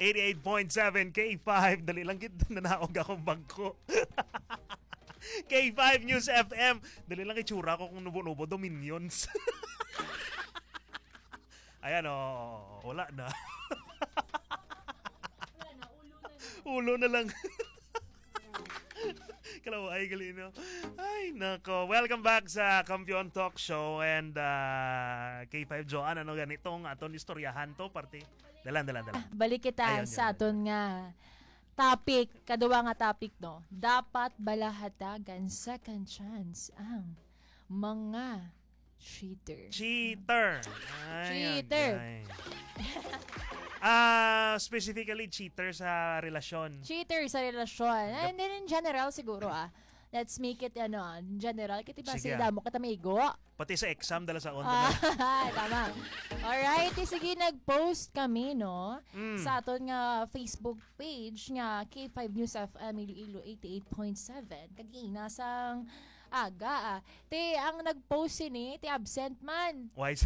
88.7 K5. Dali lang gid nanaog akong bangko. K5 News FM. Dali lang itsura ko kung nubo-nubo Dominions. Ayan wala na. Ulo na lang. Kalaw ay galino. Ay nako. Welcome back sa Kampiyon Talk Show and K5 Joan ano ganitong aton istoryahan to parte. Dalan. Balik kita sa aton nga topic, kaduwa nga topic no. Dapat balahatagan second chance ang mga cheater. Cheater. Specifically cheater sa relasyon. Cheater sa relasyon. And then in general siguro let's make it in general. Kasi ba sila mo katamigo? Pati sa exam dala sa tama. Alright, sige nag-post kami no sa aton nga Facebook page nga K5 News FM Iloilo 88.7. Kagina sang aga. Te ang nag-post ni te absent man. Why?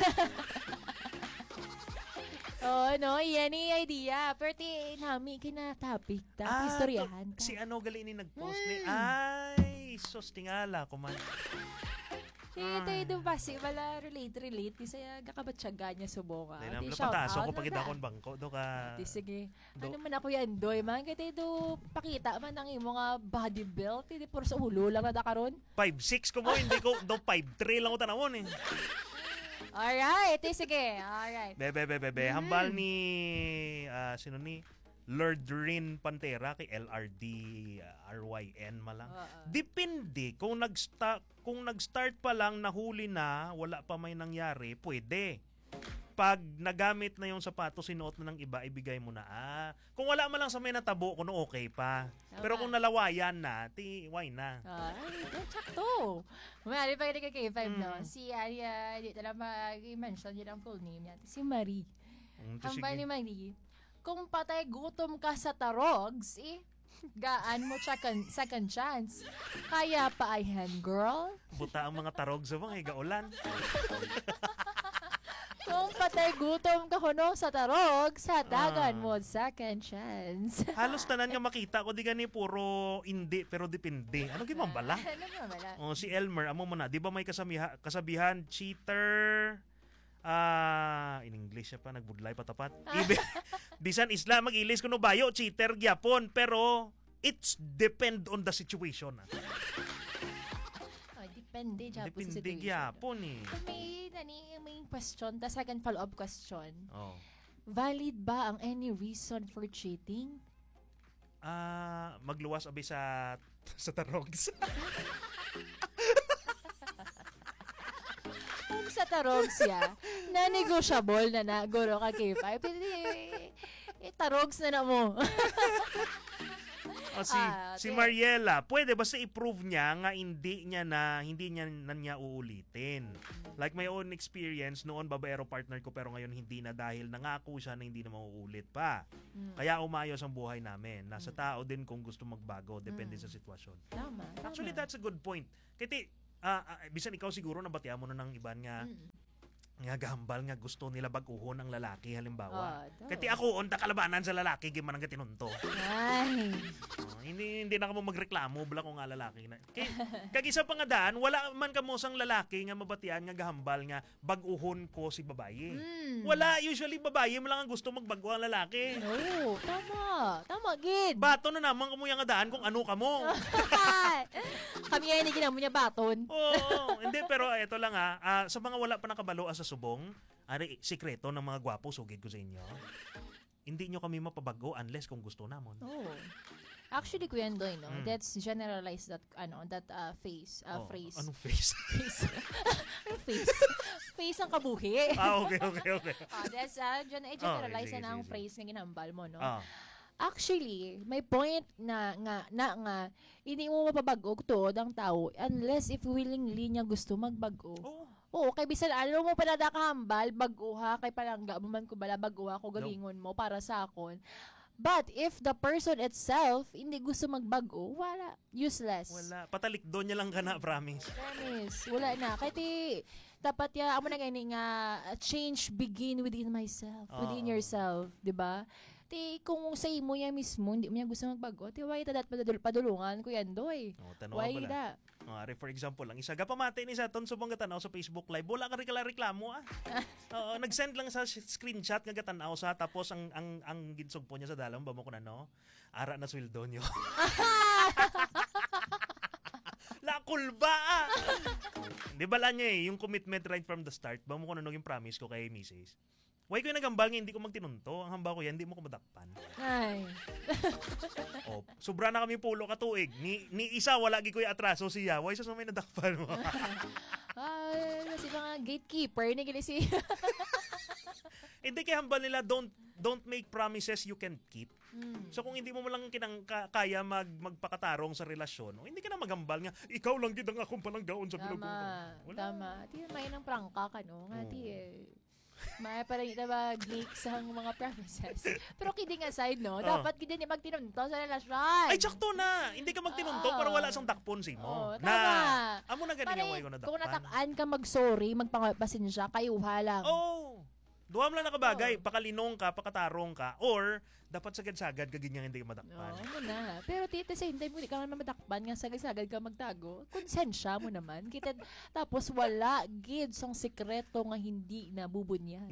Yan yung idea. Pero nami kinatopic istoryahan ka. Si gali ni nag-post ni. Ay, sos tingala ko man. Tayo doon ba wala relate. Di saya gakabatsaga niya subo ka. Di napataso ko pag idakon bangko. Do ka. Di sige. Ano man ako yan doy man. Kaya tayo pakita man ang imo nga body build. Hindi puro sa ulo lang na dakaron. 5'6" ko mo. Hindi ko. 5'3" lang ko tanawon eh. Alright, sige. Alright. Bebe. Hambal ni sino ni Lord Rin Pantera kay LRD RYN malang. Depende kung nag-start pa lang nahuli na, wala pa may nangyari, pwede. Pag nagamit na yung sapatos, sinuot na ng iba, ibigay mo na. Kung wala man lang sa may natabo, kuno okay pa. Tama. Pero kung nalawayan na, why na? Sakto. Mali pa kay K5 no. Si Aria, di tala mag-mention yun ang full name niya. Si Marie. Hambal ni Marie, kung patay gutom ka sa tarogs, gaan mo second chance. Kaya pa ayhan, girl. Buta ang mga tarog sa mga igaulan. Kung patay gutom ka kuno sa tarog, sa dagan mo second chance. Halos tanan nga makita ko di gani puro hindi pero depende. Ano gyud bala? Si Elmer amo mo na, di ba may kasabihan cheater in English siya pa nagbudlay patapat. Bisan isla mag-ilis kuno bayo cheater gyapon pero it's depend on the situation. Depende sa situation. Depende gyapon eh. May question, the second follow-up question. Valid ba ang any reason for cheating? Magluwas abi sa tarogs. Kung sa tarogs na-negotiable na guro ka K5. Tarogs na mo. Si Mariela, pwede basta i-prove niya nga hindi niya uulitin. Like my own experience, noon babaero partner ko pero ngayon hindi na dahil nangako siya na hindi na mauulit pa. Kaya umayos ang buhay namin. Nasa tao din kung gusto magbago, depende sa sitwasyon. Tama. Actually, that's a good point. Kasi, bisan ikaw siguro nabatihan mo na ng iban nga gahambal nga gusto nila baguhon ang lalaki halimbawa. Kati ako unta kalabanan sa lalaki giman nga tinunto. Ay. Hindi na kamo magreklamo bala ko nga lalaki na. Kag isa pa nga daan, wala man kamo sang lalaki nga mabatian nga gahambal nga baguhon ko si babaye. Wala, usually babaye mo lang ang gusto magbago ang lalaki. Oo, tama gid. Bato na naman kamo yang daan kung ano kamo. Kami ay hindi mo niya baton. Oo, hindi pero ito lang sa mga wala pa nakabalo sa subong, sikreto ng mga gwapo sugid ko sa inyo. Hindi nyo kami mapabago unless kung gusto namon. Actually, Kuya Ndoy, that's generalized that phrase. Anong face? Face ang kabuhi. Okay. That's generalize na ang phrase na ginambal mo, no? Actually, may point na hindi mo mapabago to ang tao unless if willingly niya gusto magbago. Oo, kay bisan ano mo pa nadakahambal, baguha, kay palangga mo man ko bala, baguha ko galingon mo para sa akon. But if the person itself hindi gusto magbago, wala. Useless. Wala. Patalikdo niya lang ka na, promise. Wala na. Kaya dapat amo na gani nga change begin within myself, within yourself, 'di ba? Ti kung sa imo niya mismo, hindi mo niya gusto magbago, ti why dadat padulungan ko yan doy. Tanaw Why pala. da? For example lang, isa gapamati ni sa ton subong gatanaw sa Facebook Live, wala ka reklamo Oo, nag-send lang sa screenshot nga gatanaw sa tapos ang ginsog po niya sa dalam ba mo kuno no? Ara na sweldo nyo. La kulba. Di ba niya yung commitment right from the start, ba mo kuno yung promise ko kay Mrs. Why ko yung nagambal nga hindi ko magtinunto? Ang hamba ko yan, hindi mo ko madakpan. Ay. Sobra na kami pulo ka tuig. Ni isa, wala gi ko yung atraso siya. Why sa may nadakpan mo? Kasi mga gatekeeper ni gili si. Hindi kaya hambal nila, don't make promises you can keep. So kung hindi mo lang kaya magpakatarong sa relasyon, hindi ka na magambal nga, ikaw lang gid ang akong palanggaon sa pinagbubuhan. Tama. Ti may nang prangka ka no. Nga ti Maya parang itabag-make sa mga promises. Pero kidding aside, no? Dapat gid ni magtinunto sa relasyon. Ay, tsakto na. Hindi ka magtinunto para wala sang dakpon si mo. Tama. Amo na ganyan way ko na dakpan. Kung natakaan ka mag-sorry, magpapasensya, kayuha lang. Duha mo lang nakabagay, pakalinong ka, pakatarong ka, or dapat sagad-sagad ka ganyan hindi ka madakpan. Oo na. Pero tita, sa hindi mo, di ka naman madakpan, nga sagad-sagad ka magtago, konsensya mo naman. Tapos wala, gids ang sekreto nga hindi nabubunyan.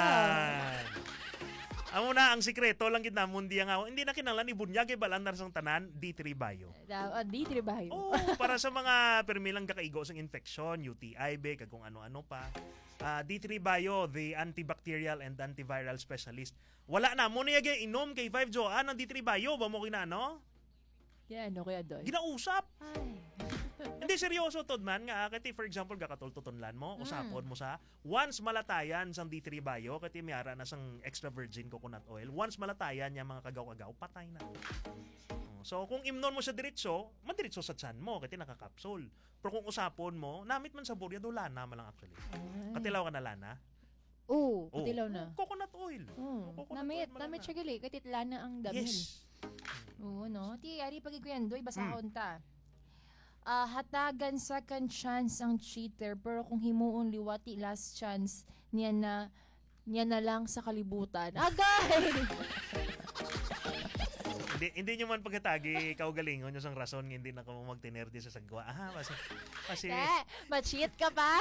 Amo na ang sikreto lang gid namon diya nga hindi na kinahanglan ni bunyag kay balandar sang tanan D3 Bio. D3 Bio. Para sa mga permilang kakaigo sang infection, UTI kag kung ano-ano pa. D3 Bio, the antibacterial and antiviral specialist. Wala na mo niya inom kay 5 Joan ang D3 Bio ba mo kinano? Ano kaya doy? Ginausap. Hindi seryoso tod man nga kati for example gakatultutonlan mo usapon mo sa once malatayan sang D3 Bio kati mayara na sang extra virgin coconut oil once malatayan niya mga kagaw-kagaw patay na. So kung imnon mo sa diretso madiretso sa tiyan mo kati nakakapsul. Pero kung usapon mo namit man sa burya do lana man lang actually. Katilaw ka na lana? Katilaw na. Coconut oil. Namit siya gali kati lana ang damhin. Yes. No? Ti ari pagikuyendoy basahon ta. Hatagan second chance ang cheater pero kung himuon liwati last chance niya na lang sa kalibutan. Agay! hindi nyo man pagkatagi kaugalingon yung sang rason hindi na ka magtinerdi sa sagwa. Kasi ma-cheat ka pa?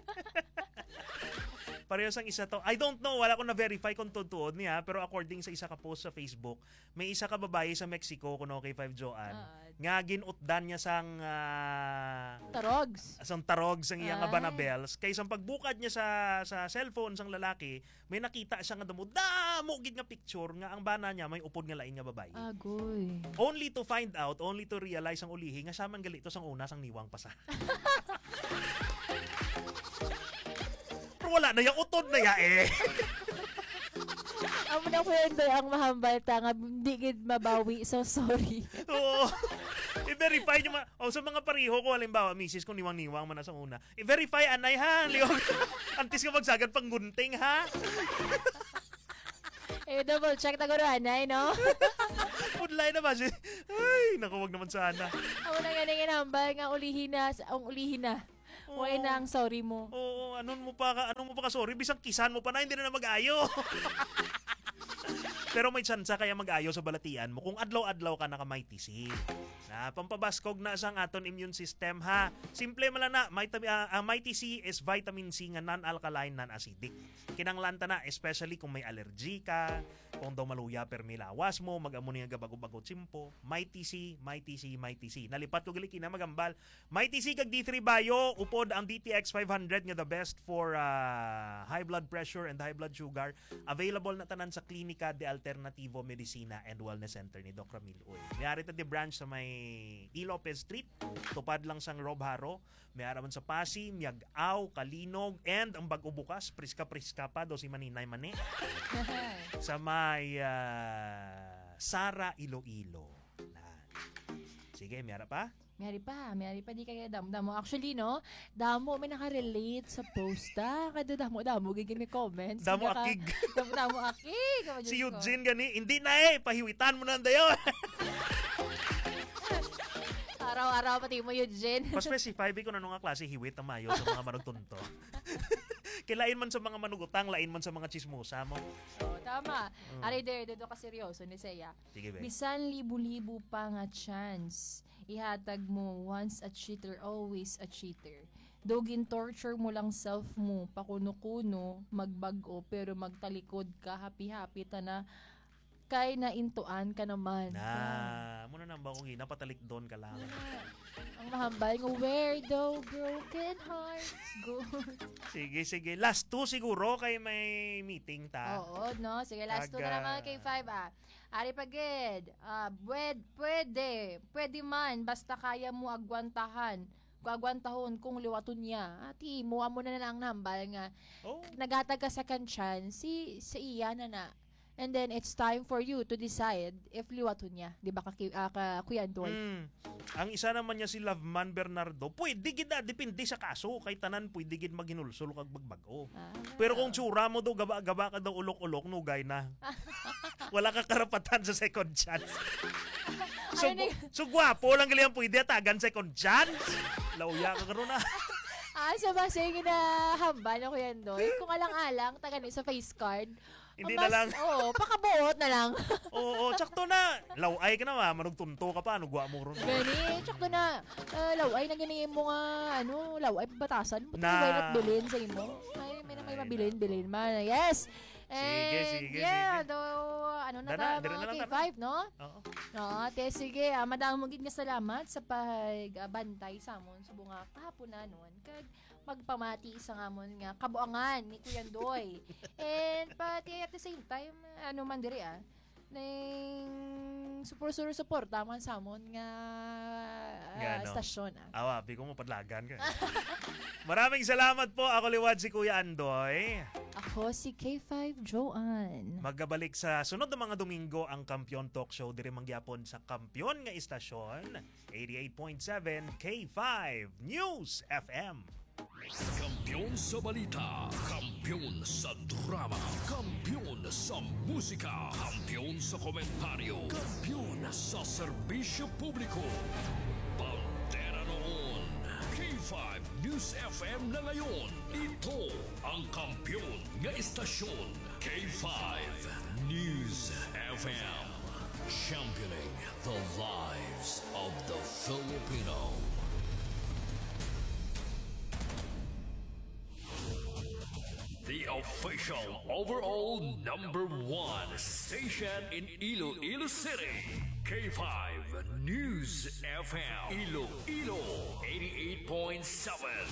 Pareho sang isa to. I don't know, wala ko na-verify kung tutuod niya, pero according sa isa ka post sa Facebook, may isa ka babae sa Mexico, kuno kay 5 Joan, nga ginutdan niya sang tarogs. Sang tarogs sang iyang banabels, kay sang pagbukad niya sa cellphone sang lalaki, may nakita siya nga damo gid nga picture nga ang bana niya may upod nga lain nga babae. Agoy. Only to realize ang ulihi nga siya man galito sang una sang niwang pasa. Wala na yung utod na Amo na kwento ang mahambal ta nga hindi gid mabawi so sorry. Oo. I-verify nyo sa mga pariho ko halimbawa misis ko niwang-niwang man na sa una. I-verify anay ha. Antes ka magsagad pang gunting ha. Double check na guro anay no. Pudlay na ba siya? Ay, naku wag naman sana. Amo na ganing hambal nga ulihin na. Why na ang sorry mo? Oo, anong mo pa ka sorry? Bisang kisan mo pa na, hindi na mag-ayo. Pero may tsansa kaya mag-ayo sa balatian mo kung adlaw-adlaw ka nakamay TC. Na pampabaskog na sang aton immune system ha. Simple man lang na, may TC is vitamin C nga non-alkaline, non-acidic. Kinanglanta na, especially kung may allergy ka, kung daw maluya per milawas mo, mag-amo niya gabago-bago simpo. May TC. Nalipat ko gali kina magambal. May TC kag D3 Bio, upod ang DTX 500 nga the best for high blood pressure and high blood sugar. Available na tanan sa Klinika de Alternativo Medicina and Wellness Center ni Dr. Ramil Uy. Mayari ta di branch sa may E. Lopez Street, tupad lang sang Rob Haro. May araman sa Pasig, Miag-aw, Kalinog, and ang bago bukas, priska pa do si Maninay Mane. Sa may Sara Iloilo. Sige, may pa? Mayari pa di kaya damo. Actually, no, damo may nakarelate sa posta. Kada damo giging may comments. Damo akig. Damo akig. Si Eugene gani, hindi na pahiwitan mo na dayo. Araw-araw pati mo Eugene. Pa-specify ko na nung klase hiwit ang mayo sa mga maragtunto. Kilain man sa mga manugutang, lain man sa mga chismosa mo. Tama. Ari dito ka seryoso ni Seya. Sige, be. Bisan libu-libu pa nga chance, ihatag mo once a cheater, always a cheater. Dogin torture mo lang self mo, pakuno-kuno, magbago, pero magtalikod ka, happy-happy ta na kay naintuan ka naman. Muna nang ba kung napatalik doon ka lang. Ang mahambal ng where the broken hearts go. Sige. Last 2 siguro kay may meeting ta. Oo, no? Sige, last 2 na naman kay 5 Ari pagid, pwede man, basta kaya mo agwantahan. Kagwantahon kung liwaton niya. Ati, muha mo na lang nambal nga. Nagatag ka second chance, si iya na. And then, it's time for you to decide if liwaton niya. Di ba, Kuya Antoy? Ang isa naman niya si Loveman Bernardo, pwede gid depende sa kaso. Kay tanan, pwede gid maginulsol kag magbago. Pero kung tsura mo do, gaba ka daw ulok-ulok, nugay na. Wala ka karapatan sa second chance. So gwapo lang gali ang pwede atagan second chance. Lauya ka karon na. Sa base yung hamba na Kuya Antoy, kung alang-alang, taga sa face card, hindi na lang. Oo, pakabuot na lang. Oo, tsakto na. Laway ka na, manugtunto ka pa, nugwa mo ron. Gani, tsakto na. Laway na ganyan mo nga, laway batasan. Ba't na at bilin sa imo? May mabilin man. Yes! And, sige. Okay, 5, no? Oo. Te, sige. Madamong gid nga salamat sa pagbantay sa amon sa bunga kahaponan nun. Kag magpamati sa amon nga kabuangan ni Kuya Andoy. And pati at the same time, man diri ning support man sa amon nga stasyon. Awa, bigong mapadlagan ka. Maraming salamat po. Ako liwad si Kuya Andoy. Ako si K5 Joanne. Magabalik sa sunod na mga Domingo ang Kampiyon Talk Show diri mangyapon sa Kampiyon nga istasyon 88.7 K5 News FM. Kampiyon sa balita, kampiyon sa drama, kampiyon sa musika, kampiyon sa komentaryo, kampiyon sa serbisyo publiko. Pantera noon, K5 News FM na ngayon. Ito ang kampiyon nga istasyon, K5 News FM. Championing the lives of the Filipino. The official overall #1 station in Iloilo City, K5 News FM, Iloilo 88.7.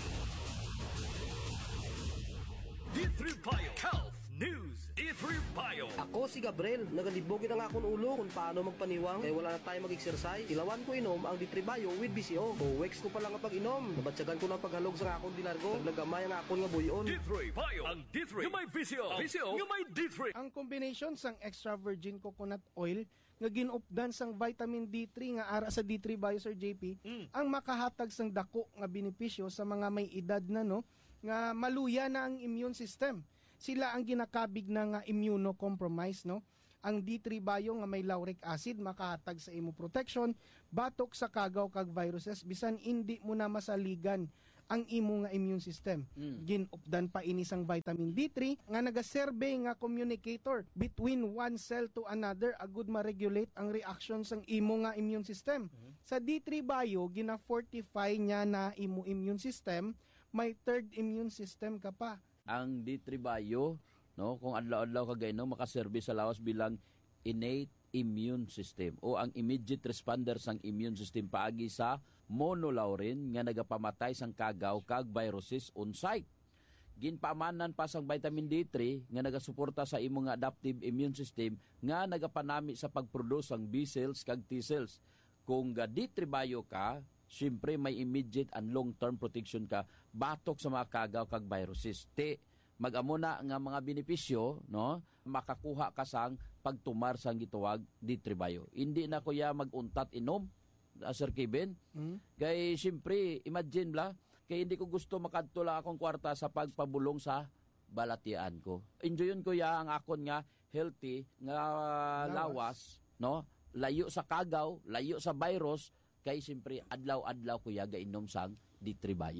D3 Bio Health News, D3 Bio. Ako si Gabriel, nagalibogin ang akong ulo kung paano magpaniwang kaya wala na tayo mag-exercise. Ilawan ko inom ang D3 Bio with BCO. O weeks ko pa lang ang pag-inom. Nabatsagan ko ng paghalog sa akong dilargo. Naglagamay ang akong nga buyon. D3 Bio, ang D3 yung may BCO, BCO yung may D3. Ang combination sang extra virgin coconut oil nga ginupdan sang vitamin D3 nga ara sa D3 Bio Sir JP ang makahatag sang dako nga benepisyo sa mga may edad na nga maluya na ang immune system. Sila ang ginakabig na nga immunocompromised, no? Ang D3 Bio nga may lauric acid makahatag sa imo protection batok sa kagaw kag viruses bisan hindi mo na masaligan ang imo nga immune system. Ginupdan pa ini sang vitamin D3 nga nagaserbe nga communicator between one cell to another agud ma-regulate ang reaction sang imo nga immune system. Sa D3 Bio gina-fortify niya na imo immune system, may third immune system ka pa. Ang D3 Bio, no, kung adlaw-adlaw ka gayno makaserbe sa lawas bilang innate immune system o ang immediate responder sang immune system paagi sa monolaurin nga nagapamatay sang kagaw kag viruses on site. Ginpamanan pa sang vitamin D3 nga nagasuporta sa imong adaptive immune system nga nagapanami sa pagproduce sang B cells kag T cells. Kung D3 Bio ka, siyempre may immediate and long-term protection ka batok sa mga kagaw kag viruses. Mag-amo na nga mga benepisyo, no, makakuha ka sang pagtumar sang gituwag D3 Bio. Hindi na kuya mag-untat inom, Sir Kevin. Kay siyempre, imagine bla, kay hindi ko gusto makadto lang akong kwarta sa pagpabulong sa balatian ko. Enjoyin ko ya ang akon nga healthy nga lawas, no? Layo sa kagaw, layo sa virus, kay siyempre adlaw-adlaw kuya gainom sang D3 Bio.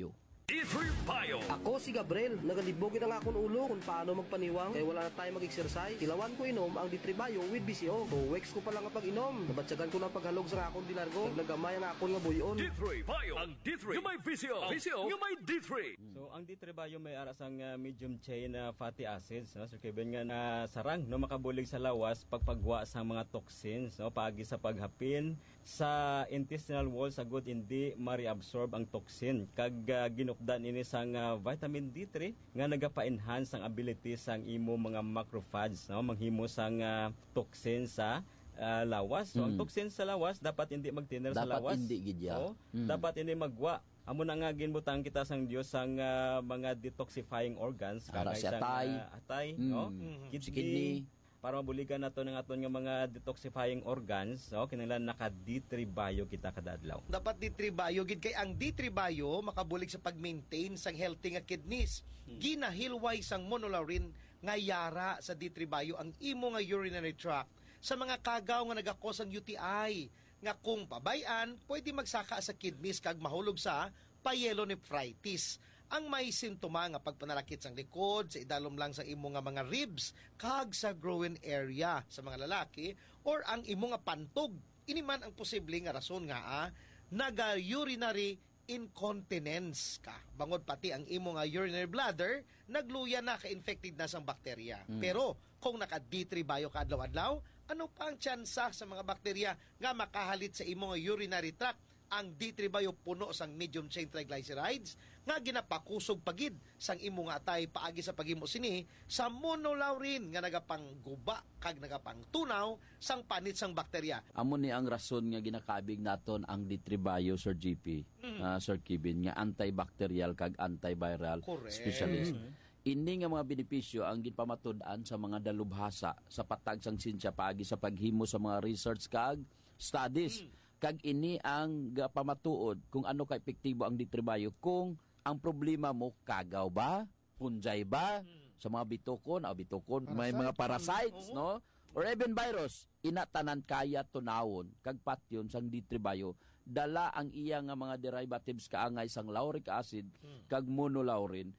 D3 Bio. Ako si Gabriel, nagalibogin ang akong ulo kung paano magpaniwang kaya wala na tayo mag-exercise. Tilawan ko inom ang D3 Bio with BCO. So, weeks ko pa lang ang pag-inom. Nabatsagan ko ng paghalog sa akong dilargo. Naglagamay ang akong nga buyon. D3 Bio. Ang D3 yung may VCO. VCO yung may D3. So ang D3 Bio may aras ang medium chain fatty acids, no? Sir Kevin nga na sarang no makabulig sa lawas pagpagwa sa mga toxins, no, paagi sa paghapin sa intestinal wall sa good hindi ma-reabsorb ang toxin kag ginukdan ini sang vitamin D3 nga nagapa-enhance ang ability sang imo mga macrophages, no, manghimo sang toxin sa lawas. So ang toxin sa lawas dapat hindi magtiner sa lawas. Dapat hindi gidya. So, dapat hindi magwa. Amo na nga ginbutang kita sang Dios sang mga detoxifying organs Para kagay sa sang, atay, no? Kidney. Para mabuligan nato ng aton nga mga detoxifying organs, no? Kinahanglan naka D3 Bio kita kada adlaw. Dapat D3 Bio gid kay ang D3 Bio makabulig sa pag-maintain sang healthy nga kidneys. Ginahilway sang monolaurin nga yara sa D3 Bio ang imo nga urinary tract sa mga kagaw nga nagakos ang UTI nga kung pabayan pwede magsaka sa kidneys kag mahulog sa pyelonephritis. Ang may simptoma nga pagpanalakit sang likod, sa idalom lang sa imo nga mga ribs, kag sa groin area sa mga lalaki, or ang imo nga pantog. Ini man ang posible nga rason nga naga-urinary incontinence ka. Bangod pati ang imo nga urinary bladder, nagluya na ka-infected na sang bakterya. Pero kung naka D3 Bio ka adlaw-adlaw, ano pa ang tsansa sa mga bakterya nga makahalit sa imo nga urinary tract? Ang D3 Bio puno sang medium chain triglycerides nga ginapakusog pagid sang imo nga atay paagi sa paghimo sini sa monolaurin nga nagapangguba kag nagapangtunaw sang panit sang bakterya. Amo ni ang rason nga ginakabig naton ang D3 Bio, Sir GP, Sir Kevin, nga antibacterial kag antiviral Correct. specialist. Ini nga mga benepisyo ang ginpamatud-an sa mga dalubhasa sa patag sang sinsya paagi sa paghimo sa mga research kag studies. Kag ini ang pamatuod kung ano ka epektibo ang D3 Bio kung ang problema mo kagaw ba, punjay ba, sa mga bitukon, may mga parasites, no? Or even virus, inatanan kaya tunawon kag patyon sang D3 Bio dala ang iya nga mga derivatives kaangay sang lauric acid kag monolaurin.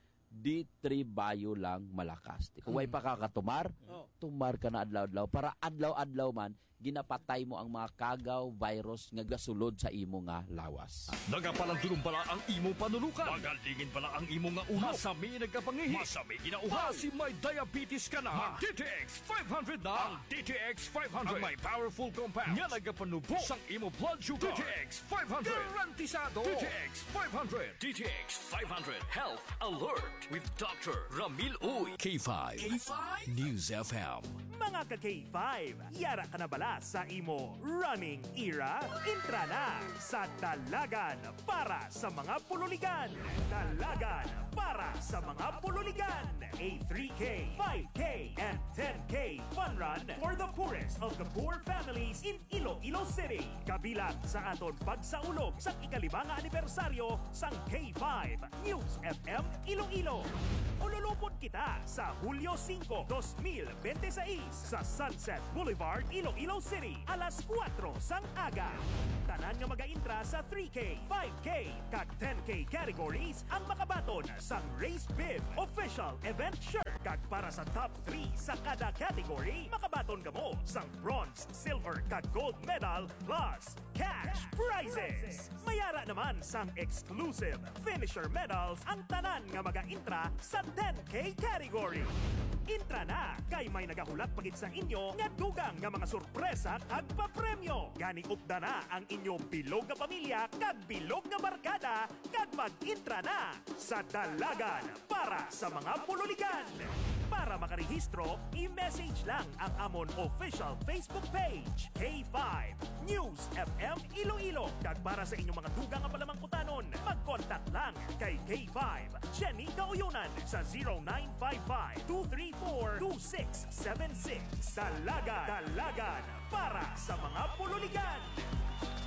D3 Bio lang malakas. Kung way pa kakatumar, tumar ka na adlaw-adlaw para adlaw-adlaw man ginapatay mo ang mga kagaw, virus nga gasulod sa imo nga lawas. Nagapalandulong pala ang imo panulukan. Magalingin pala ang imo nga uhaw. Masami nagkapangihi. Masami ginauhaw. Si may diabetes ka na. Mag-DTX 500 na. Ang DTX 500. Ang may powerful compounds. Nga nagapanubo sang imo blood sugar. DTX 500. Garantisado. DTX 500. DTX 500. Health Alert with Dr. Ramil Uy. K5. News FM. Mga ka-K5, yara ka na bala sa imo running era? Intra na sa Dalagan para sa mga pululigan. Dalagan para sa mga pululigan. A 3K, 5K, and 10K fun run for the poorest of the poor families in Iloilo City. Kabilang sa aton pagsaulog sa ika-5 anibersaryo sang K5 News FM Iloilo. Ululupot kita sa Hulyo 5, 2026 sa Sunset Boulevard, Iloilo City, alas 4 sang aga. Tanan nga mag-intra sa 3K, 5K, kag 10K categories ang makabaton sa Race Bib Official Event Shirt. Kag para sa top 3 sa kada category, makabaton ka mo sa bronze, silver, kag gold medal plus cash prizes. Mayara naman sang exclusive finisher medals ang tanan nga mag-intra sa 10K category. Intra na kay may nagahulat pagit sa inyo nga dugang nga mga sorpresa kag papremyo. Gani upda na ang inyo bilog nga pamilya kag bilog nga barkada kag mag-intra na sa Dalagan para sa mga pululigan. Para makarehistro, i-message lang ang amon official Facebook page, K5 News FM Iloilo. Kag para sa inyong mga dugang nga palamangkutanon, mag-contact lang kay K5 Jenny Gauyunan sa 0955-234-2676. Dalagan para sa mga pululigan.